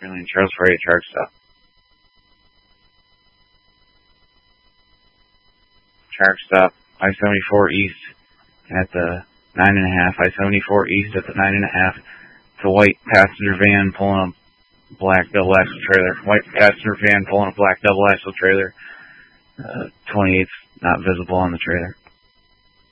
Greenland Charles 48 Shark Stop. Shark Stop, I-74 East at the 9.5, I-74 East at the 9.5. It's a white passenger van pulling a black double axle trailer. White passenger van pulling a black double axle trailer. 28's not visible on the trailer.